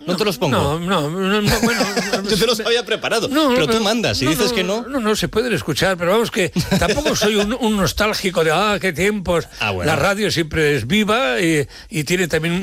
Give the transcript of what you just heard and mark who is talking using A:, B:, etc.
A: ¿No te los pongo?
B: No, bueno...
A: Yo te los había preparado, pero tú mandas, si dices que no...
B: No, se pueden escuchar, pero vamos, que tampoco soy un nostálgico de, qué tiempos.
A: Bueno.
B: La radio siempre es viva y tiene también